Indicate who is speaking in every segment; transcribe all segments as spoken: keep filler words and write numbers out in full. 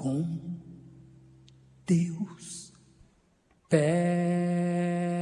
Speaker 1: com Deus. Pé.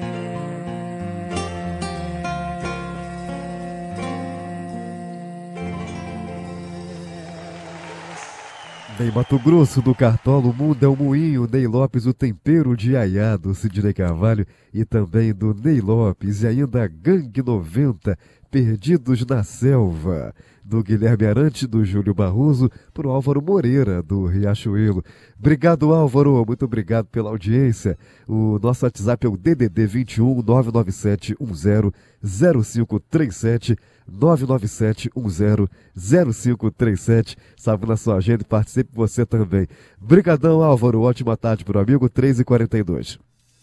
Speaker 2: Ney Mato Grosso, do Cartola, o mundo é um moinho. Ney Lopes, o tempero de Iaiá, do Sidney Carvalho, e também do Ney Lopes, e ainda Gangue noventa, Perdidos na Selva, do Guilherme Arante, do Júlio Barroso, pro Álvaro Moreira, do Riachuelo. Obrigado, Álvaro, muito obrigado pela audiência. O nosso WhatsApp é o D D D vinte e um, nove nove sete um zero zero cinco três sete, nove nove sete um zero zero cinco três sete. Salve na sua agenda e participe você também. Brigadão, Álvaro, ótima tarde pro amigo, três e quarenta e dois.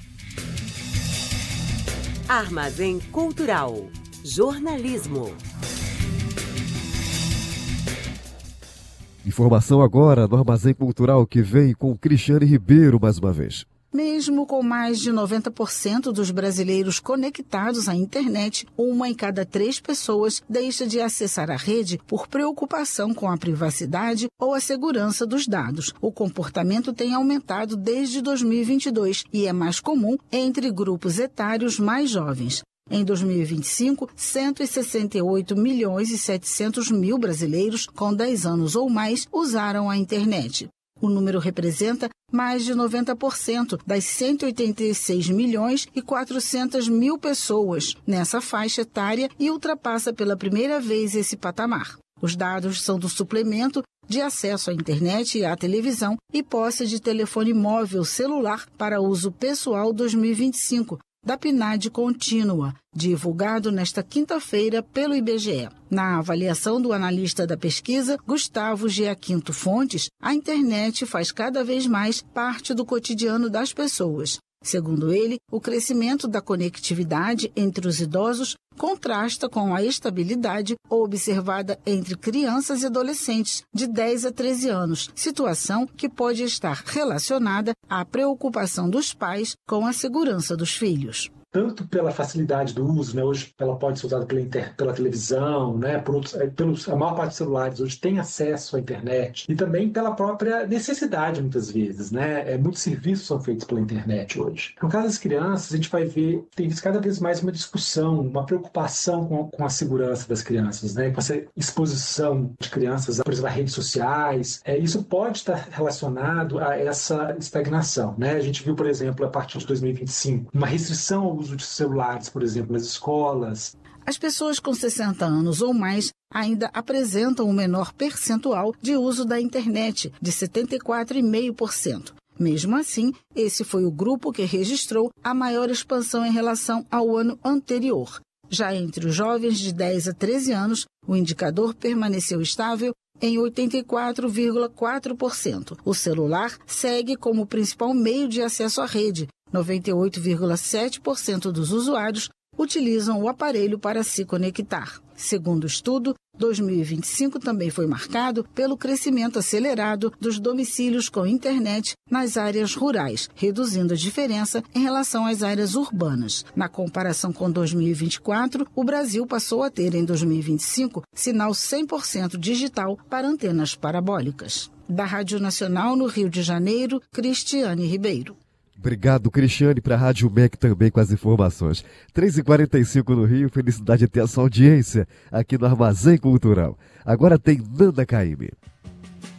Speaker 3: Armazém Cultural. Jornalismo.
Speaker 2: Informação agora no Armazém Cultural, que vem com Cristiane Ribeiro mais uma vez.
Speaker 4: Mesmo com mais de noventa por cento dos brasileiros conectados à internet, uma em cada três pessoas deixa de acessar a rede por preocupação com a privacidade ou a segurança dos dados. O comportamento tem aumentado desde dois mil e vinte e dois e é mais comum entre grupos etários mais jovens. Em dois mil e vinte e cinco, cento e sessenta e oito milhões e setecentos mil brasileiros com dez anos ou mais usaram a internet. O número representa mais de noventa por cento das cento e oitenta e seis milhões e quatrocentas mil pessoas nessa faixa etária e ultrapassa pela primeira vez esse patamar. Os dados são do suplemento de acesso à internet e à televisão e posse de telefone móvel celular para uso pessoal dois mil e vinte e cinco, da P N A D contínua, divulgado nesta quinta-feira pelo I B G E. Na avaliação do analista da pesquisa, Gustavo Giaquinto Fontes, a internet faz cada vez mais parte do cotidiano das pessoas. Segundo ele, o crescimento da conectividade entre os idosos contrasta com a estabilidade observada entre crianças e adolescentes de dez a treze anos, situação que pode estar relacionada à preocupação dos pais com a segurança dos filhos.
Speaker 5: Tanto pela facilidade do uso, né? Hoje ela pode ser usada pela, inter... pela televisão, né? Por outros... pelos... a maior parte dos celulares hoje tem acesso à internet, e também pela própria necessidade, muitas vezes, né? É, muitos serviços são feitos pela internet hoje. No caso das crianças, a gente vai ver, tem visto cada vez mais uma discussão, uma preocupação com, com a segurança das crianças, né? Com essa exposição de crianças, por exemplo, a redes sociais. É, isso pode estar relacionado a essa estagnação, né? A gente viu, por exemplo, a partir de dois mil e vinte e cinco, uma restrição ao uso de celulares, por exemplo, nas escolas.
Speaker 4: As pessoas com sessenta anos ou mais ainda apresentam um menor percentual de uso da internet, de setenta e quatro vírgula cinco por cento. Mesmo assim, esse foi o grupo que registrou a maior expansão em relação ao ano anterior. Já entre os jovens de dez a treze anos, o indicador permaneceu estável em oitenta e quatro vírgula quatro por cento. O celular segue como o principal meio de acesso à rede. noventa e oito vírgula sete por cento dos usuários utilizam o aparelho para se conectar. Segundo o estudo, dois mil e vinte e cinco também foi marcado pelo crescimento acelerado dos domicílios com internet nas áreas rurais, reduzindo a diferença em relação às áreas urbanas. Na comparação com dois mil e vinte e quatro, o Brasil passou a ter em dois mil e vinte e cinco sinal cem por cento digital para antenas parabólicas. Da Rádio Nacional no Rio de Janeiro, Cristiane Ribeiro.
Speaker 2: Obrigado, Cristiane, para a Rádio M E C também com as informações. três e quarenta e cinco no Rio, felicidade de ter a sua audiência aqui no Armazém Cultural. Agora tem Nanda Caymmi.